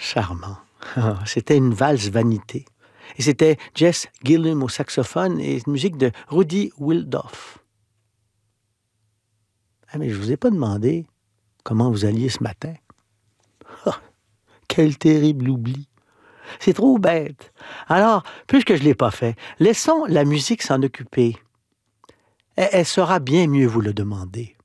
Charmant. Ah, c'était une valse vanité. Et c'était Jess Gillum au saxophone et une musique de Rudy Wildoff. Ah, mais je vous ai pas demandé comment vous alliez ce matin. Ah, quel terrible oubli. C'est trop bête. Alors, puisque je ne l'ai pas fait, laissons la musique s'en occuper. Elle saura bien mieux vous le demander.